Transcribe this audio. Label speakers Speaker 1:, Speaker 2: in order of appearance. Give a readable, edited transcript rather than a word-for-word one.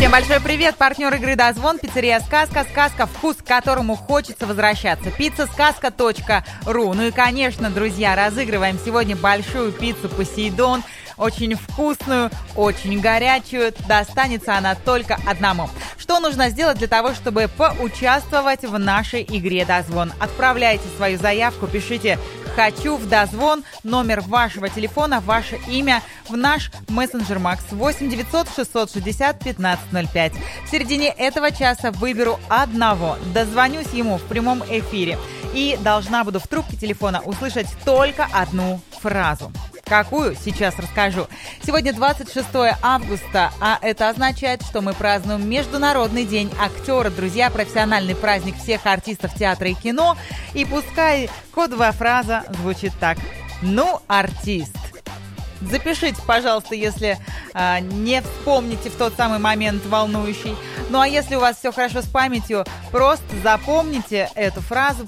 Speaker 1: Всем большой привет! Партнер игры «Дозвон» — пиццерия «Сказка». Сказка, вкус к которому хочется возвращаться. Пиццасказка.ру. Ну и, конечно, друзья, разыгрываем сегодня большую пиццу «Посейдон». Очень вкусную, очень горячую. Достанется она только одному. Что нужно сделать для того, чтобы поучаствовать в нашей игре «Дозвон»? Отправляйте свою заявку, пишите «Хочу в Дозвон», номер вашего телефона, ваше имя в наш мессенджер Макс 8 900 660 1505. В середине этого часа выберу одного, дозвонюсь ему в прямом эфире и должна буду в трубке телефона услышать только одну фразу. Какую? Сейчас расскажу. Сегодня 26 августа, а это означает, что мы празднуем Международный день актера. Друзья, профессиональный праздник всех артистов театра и кино. И пускай кодовая фраза звучит так. Ну, артист. Запишите, пожалуйста, если не вспомните в тот самый момент волнующий. Ну а если у вас все хорошо с памятью, просто запомните эту фразу,